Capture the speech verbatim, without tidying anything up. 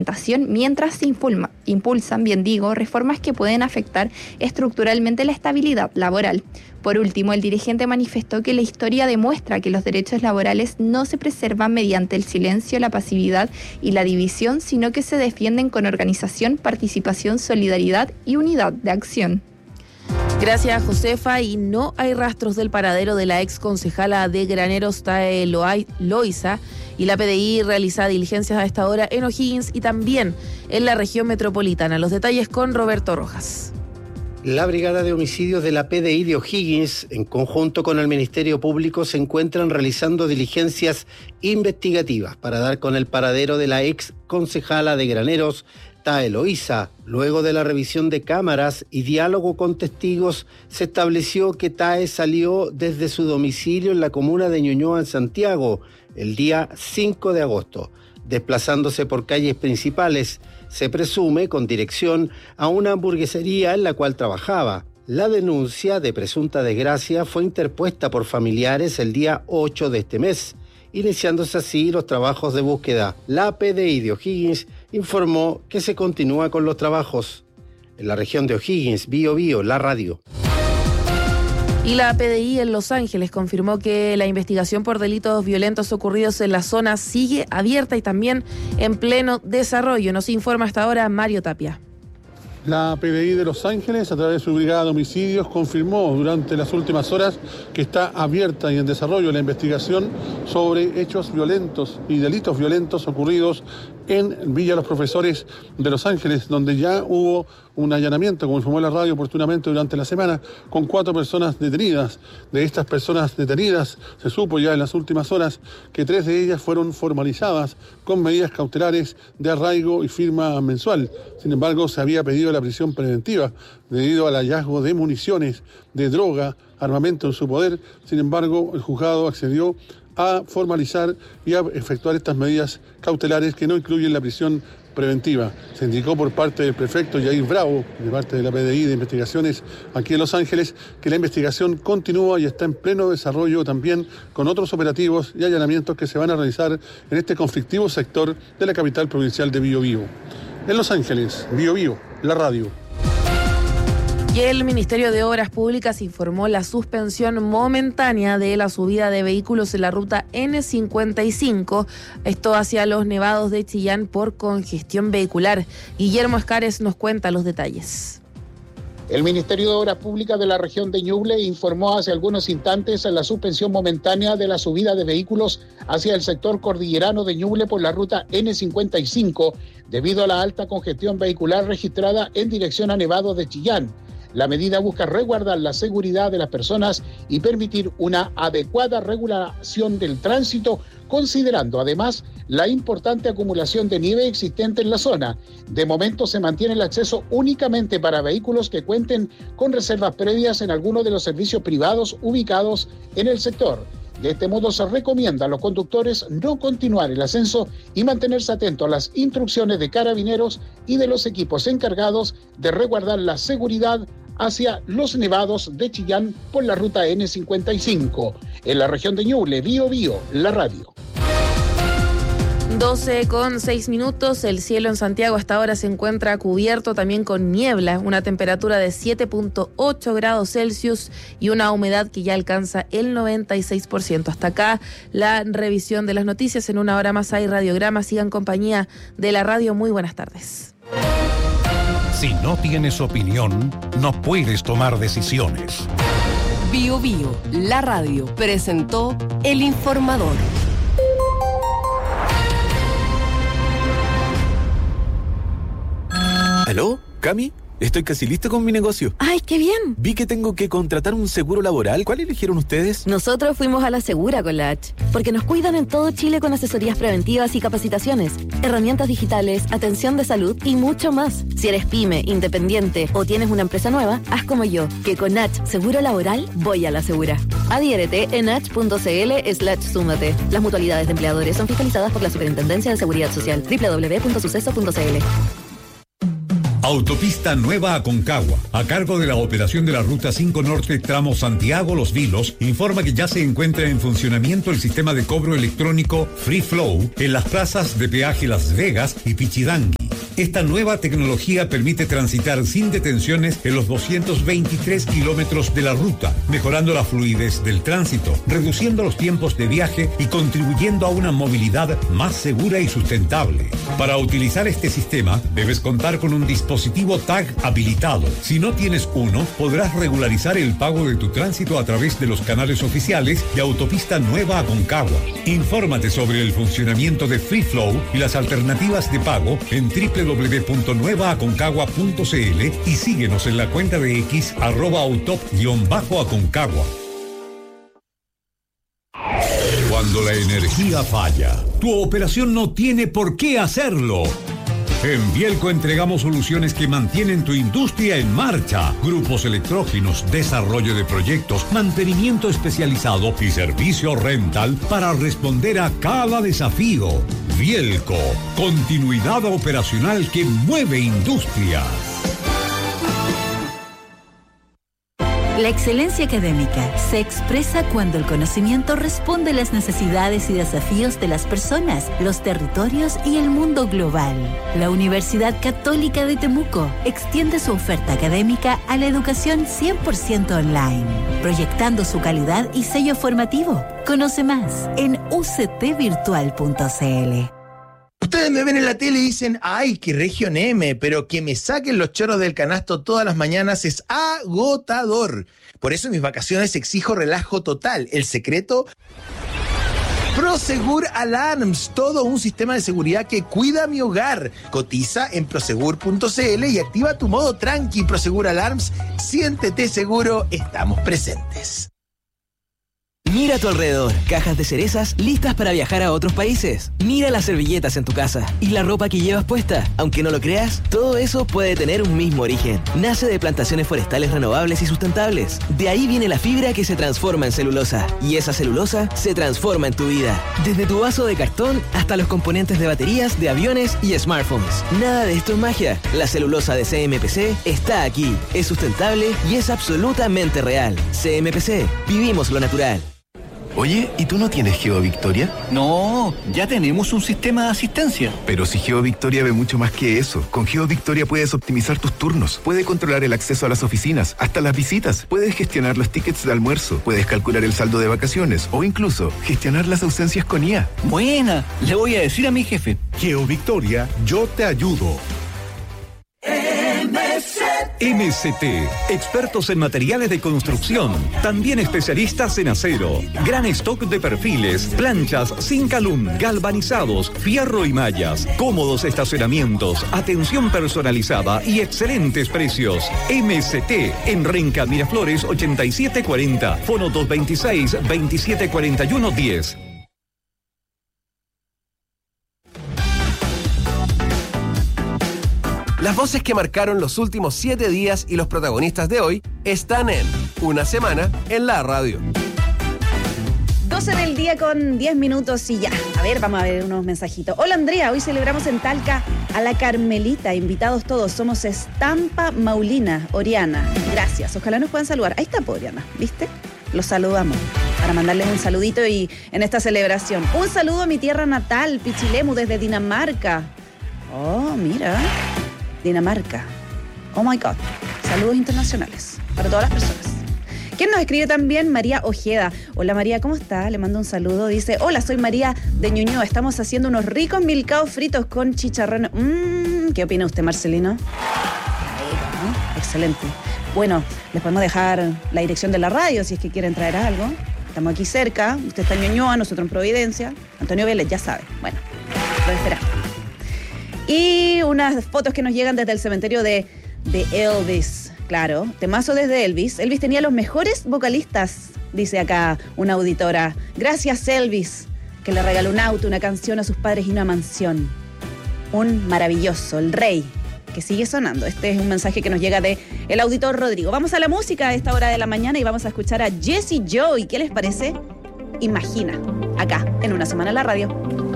reglamentación mientras se impulma, impulsan, bien digo, reformas que pueden afectar estructuralmente la estabilidad laboral. Por último, el dirigente manifestó que la historia demuestra que los derechos laborales no se preservan mediante el silencio, la pasividad y la división, sino que se defienden con organización, participación, solidaridad y unidad de acción. Gracias, Josefa. Y no hay rastros del paradero de la ex concejala de Graneros, Tae Loaiza, y la P D I realiza diligencias a esta hora en O'Higgins y también en la región metropolitana. Los detalles con Roberto Rojas. La Brigada de Homicidios de la P D I de O'Higgins, en conjunto con el Ministerio Público, se encuentran realizando diligencias investigativas para dar con el paradero de la ex concejala de Graneros, Tae Loaiza. Luego de la revisión de cámaras y diálogo con testigos, se estableció que Tae salió desde su domicilio en la comuna de Ñuñoa, en Santiago, el día cinco de agosto, desplazándose por calles principales. Se presume con dirección a una hamburguesería en la cual trabajaba. La denuncia de presunta desgracia fue interpuesta por familiares el día ocho de este mes, iniciándose así los trabajos de búsqueda. La P D I de O'Higgins informó que se continúa con los trabajos. En la región de O'Higgins, Bío Bío, la radio. Y la P D I en Los Ángeles confirmó que la investigación por delitos violentos ocurridos en la zona sigue abierta y también en pleno desarrollo. Nos informa hasta ahora Mario Tapia. La P D I de Los Ángeles, a través de su brigada de homicidios, confirmó durante las últimas horas que está abierta y en desarrollo la investigación sobre hechos violentos y delitos violentos ocurridos en Villa Los Profesores de Los Ángeles, donde ya hubo un allanamiento, como informó la radio oportunamente durante la semana, con cuatro personas detenidas. De estas personas detenidas, se supo ya en las últimas horas que tres de ellas fueron formalizadas con medidas cautelares de arraigo y firma mensual. Sin embargo, se había pedido la prisión preventiva debido al hallazgo de municiones, de droga, armamento en su poder. Sin embargo, el juzgado accedió a formalizar y a efectuar estas medidas cautelares que no incluyen la prisión preventiva. Se indicó por parte del prefecto Yair Bravo, de parte de la P D I de Investigaciones aquí en Los Ángeles, que la investigación continúa y está en pleno desarrollo también con otros operativos y allanamientos que se van a realizar en este conflictivo sector de la capital provincial de Bío Bío. En Los Ángeles, Bío Bío, la radio. Y el Ministerio de Obras Públicas informó la suspensión momentánea de la subida de vehículos en la ruta ene cincuenta y cinco, esto hacia los nevados de Chillán por congestión vehicular. Guillermo Escares nos cuenta los detalles. El Ministerio de Obras Públicas de la región de Ñuble informó hace algunos instantes la suspensión momentánea de la subida de vehículos hacia el sector cordillerano de Ñuble por la ruta ene cincuenta y cinco, debido a la alta congestión vehicular registrada en dirección a Nevados de Chillán. La medida busca resguardar la seguridad de las personas y permitir una adecuada regulación del tránsito, considerando además la importante acumulación de nieve existente en la zona. De momento se mantiene el acceso únicamente para vehículos que cuenten con reservas previas en algunos de los servicios privados ubicados en el sector. De este modo se recomienda a los conductores no continuar el ascenso y mantenerse atentos a las instrucciones de carabineros y de los equipos encargados de resguardar la seguridad hacia los nevados de Chillán por la ruta ene cincuenta y cinco. En la región de Ñuble, Bío Bío, la radio. doce con seis minutos, el cielo en Santiago hasta ahora se encuentra cubierto también con niebla, una temperatura de siete punto ocho grados Celsius y una humedad que ya alcanza el noventa y seis por ciento. Hasta acá la revisión de las noticias. En una hora más hay radiogramas. Sigan compañía de la radio. Muy buenas tardes. Si no tienes opinión, no puedes tomar decisiones. Bío Bío, la radio, presentó El Informador. ¿Aló? ¿Cami? Estoy casi listo con mi negocio. ¡Ay, qué bien! Vi que tengo que contratar un seguro laboral. ¿Cuál eligieron ustedes? Nosotros fuimos a la Segura con la H, porque nos cuidan en todo Chile con asesorías preventivas y capacitaciones, herramientas digitales, atención de salud y mucho más. Si eres pyme, independiente o tienes una empresa nueva, haz como yo, que con H Seguro Laboral voy a la Segura. Adhiérete en h.cl slash súmate. Las mutualidades de empleadores son fiscalizadas por la Superintendencia de Seguridad Social. doble u doble u doble u punto suceso punto c l. Autopista Nueva Aconcagua, a cargo de la operación de la Ruta cinco Norte tramo Santiago-Los Vilos, informa que ya se encuentra en funcionamiento el sistema de cobro electrónico Free Flow en las plazas de peaje Las Vegas y Pichidangui. Esta nueva tecnología permite transitar sin detenciones en los doscientos veintitrés kilómetros de la ruta, mejorando la fluidez del tránsito, reduciendo los tiempos de viaje y contribuyendo a una movilidad más segura y sustentable. Para utilizar este sistema, debes contar con un dispositivo T A G habilitado. Si no tienes uno, podrás regularizar el pago de tu tránsito a través de los canales oficiales de Autopista Nueva Aconcagua. Infórmate sobre el funcionamiento de Free Flow y las alternativas de pago en doble u doble u doble u punto nueva aconcagua punto c l y síguenos en la cuenta de X arroba autop-aconcagua. Cuando la energía falla, tu operación no tiene por qué hacerlo. En Bielco entregamos soluciones que mantienen tu industria en marcha. Grupos electrógenos, desarrollo de proyectos, mantenimiento especializado y servicio rental para responder a cada desafío. Bielco, continuidad operacional que mueve industrias. La excelencia académica se expresa cuando el conocimiento responde a las necesidades y desafíos de las personas, los territorios y el mundo global. La Universidad Católica de Temuco extiende su oferta académica a la educación cien por ciento online, proyectando su calidad y sello formativo. Conoce más en u c t virtual punto c l. Ustedes me ven en la tele y dicen, ay, qué región M, pero que me saquen los chorros del canasto todas las mañanas es agotador. Por eso en mis vacaciones exijo relajo total. El secreto, Prosegur Alarms, todo un sistema de seguridad que cuida mi hogar. Cotiza en prosegur punto c l y activa tu modo tranqui. Prosegur Alarms, siéntete seguro, estamos presentes. Mira a tu alrededor, cajas de cerezas listas para viajar a otros países. Mira las servilletas en tu casa y la ropa que llevas puesta. Aunque no lo creas, todo eso puede tener un mismo origen. Nace de plantaciones forestales renovables y sustentables. De ahí viene la fibra que se transforma en celulosa. Y esa celulosa se transforma en tu vida. Desde tu vaso de cartón hasta los componentes de baterías, de aviones y smartphones. Nada de esto es magia. La celulosa de C M P C está aquí. Es sustentable y es absolutamente real. C M P C. Vivimos lo natural. Oye, ¿y tú no tienes GeoVictoria? No, ya tenemos un sistema de asistencia. Pero si GeoVictoria ve mucho más que eso. Con GeoVictoria puedes optimizar tus turnos, puedes controlar el acceso a las oficinas, hasta las visitas, puedes gestionar los tickets de almuerzo, puedes calcular el saldo de vacaciones o incluso gestionar las ausencias con I A. Buena, le voy a decir a mi jefe. GeoVictoria, yo te ayudo. M C T, expertos en materiales de construcción, también especialistas en acero, gran stock de perfiles, planchas, Zincalum, galvanizados, fierro y mallas, cómodos estacionamientos, atención personalizada y excelentes precios. M C T, en Renca Miraflores ochenta y siete cuarenta, fono dos veintiséis, veintisiete cuarenta y uno diez. Las voces que marcaron los últimos siete días y los protagonistas de hoy están en Una Semana en la Radio. doce del día con diez minutos y ya. A ver, vamos a ver unos mensajitos. Hola Andrea, hoy celebramos en Talca a la Carmelita. Invitados todos, somos Estampa Maulina, Oriana. Gracias, ojalá nos puedan saludar. Ahí está, Oriana, ¿viste? Los saludamos para mandarles un saludito y en esta celebración. Un saludo a mi tierra natal, Pichilemu, desde Dinamarca. Oh, mira... Dinamarca. Oh my God. Saludos internacionales para todas las personas. ¿Quién nos escribe también? María Ojeda. Hola María, ¿cómo está? Le mando un saludo. Dice, hola, soy María de Ñuñoa. Estamos haciendo unos ricos milcaos fritos con chicharrón. Mmm, ¿qué opina usted, Marcelino? ¿Eh? Excelente. Bueno, les podemos dejar la dirección de la radio si es que quieren traer algo. Estamos aquí cerca. Usted está en Ñuñoa, nosotros en Providencia. Antonio Vélez, ya sabe. Bueno, lo esperamos. Y unas fotos que nos llegan desde el cementerio de, de Elvis. Claro, temazo desde Elvis. Elvis tenía los mejores vocalistas, dice acá una auditora. Gracias, Elvis, que le regaló un auto, una canción a sus padres y una mansión. Un maravilloso, el rey, que sigue sonando. Este es un mensaje que nos llega de el auditor Rodrigo. Vamos a la música a esta hora de la mañana y vamos a escuchar a Jessie Joy. ¿Qué les parece? Imagina, acá, en Una Semana en la Radio.